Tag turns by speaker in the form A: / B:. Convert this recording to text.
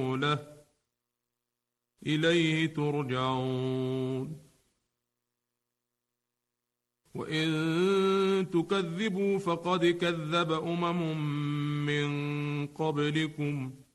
A: له إليه ترجعون وإن تكذبوا فقد كذب أمم من قبلكم